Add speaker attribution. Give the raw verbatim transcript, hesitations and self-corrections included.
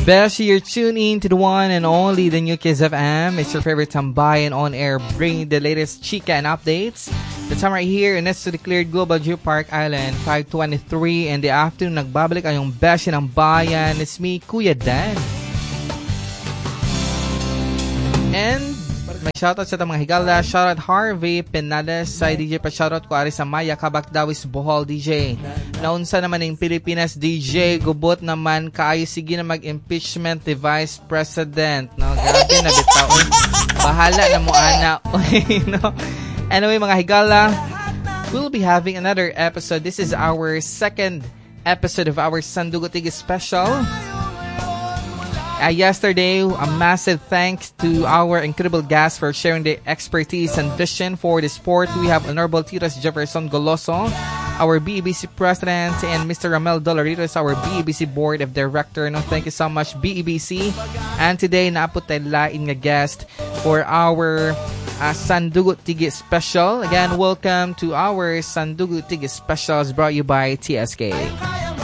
Speaker 1: Beshi, you're tuned in to the one and only the New Kids F M. It's your favorite tambayan on air, bringing the latest chika and updates. The time right here in the declared Global Geopark Island, five twenty-three in the afternoon. Nagbabalik ang yung Beshi ng Bayan. It's me, Kuya Dan. And may shoutout sa mga higala. Shoutout Harvey Penales sa D J pa shoutout ko ari sa Maya Kabakdawis Bohol D J. Naunsa naman ng Pilipinas D J gubot naman kaayo sige na mag-impeachment the Vice President. No, grabe na bitaw. Bahala na mo ana. No. Anyway mga higala, we'll be having another episode. This is our second episode of our Sandugutig special. Uh, yesterday, a massive thanks to our incredible guests for sharing their expertise and vision for the sport. We have Honorable Titos Jefferson Goloso, our B E B C President, and Mister Ramel Doloritos, our B E B C Board of Director. No, thank you so much, B E B C. And today, naapot tayo lain nga guest for our uh, Sandugut Tigi Special. Again, welcome to our Sandugut Tigi Specials brought you by T S K.